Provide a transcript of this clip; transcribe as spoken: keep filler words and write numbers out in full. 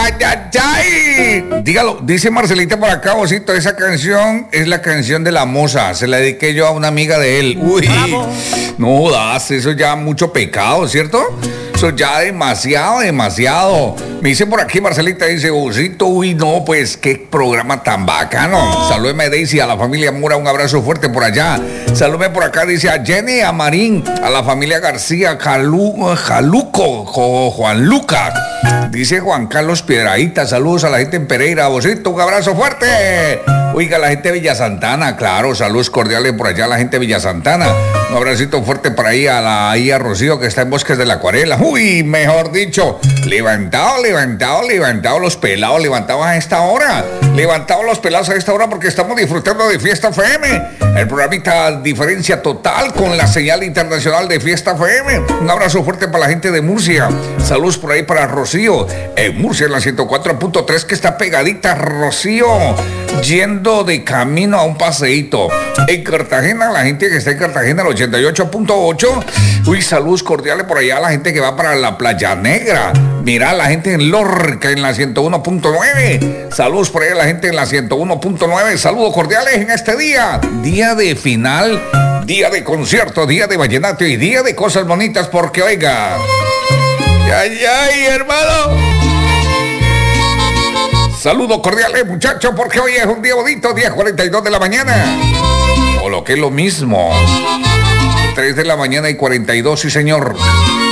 ¡Ay, ay, ay! Dígalo, dice Marcelita por acá, Osito, esa canción es la canción de La Moza. Se la dediqué yo a una amiga de él. Uy, no das, eso ya mucho pecado, ¿cierto? Eso ya demasiado, demasiado. Me dice por aquí, Marcelita, dice, Osito, uy, no, pues, qué programa tan bacano. Salúdeme, Daisy, a la familia Mura, un abrazo fuerte por allá. Salúdeme por acá, dice a Jenny, a Marín, a la familia García, Jalu, Jaluco, jo, Juan Luca. Dice Juan Carlos Piedraíta, saludos a la gente en Pereira, Osito, un abrazo fuerte. Oiga, la gente de Villa Santana, claro, saludos cordiales por allá a la gente de Villa Santana. Un abracito fuerte para ahí a la ahí a Rocío, que está en Bosques de la Acuarela. Uy, mejor dicho, levantado, levantado, levantado los pelados, levantados a esta hora. Levantados los pelados a esta hora porque estamos disfrutando de Fiesta F M. El programita Diferencia Total con la señal internacional de Fiesta F M. Un abrazo fuerte para la gente de Murcia. Saludos por ahí para Rocío. En Murcia, en la ciento cuatro punto tres, que está pegadita, Rocío, yendo de camino a un paseíto. En Cartagena, la gente que está en Cartagena, el ochenta y ocho punto ocho. Uy, saludos cordiales por allá a la gente que va para la Playa Negra. Mira, la gente en Lorca, en la ciento uno punto nueve. Saludos por allá a la gente en la ciento uno punto nueve. Saludos cordiales en este día. Día de final, día de concierto, día de vallenato y día de cosas bonitas, porque oiga. ¡Ay, ay, hermano! Saludos cordiales, muchachos, porque hoy es un día bonito, diez cuarenta y dos de la mañana. O lo que es lo mismo, tres de la mañana y cuarenta y dos, sí señor.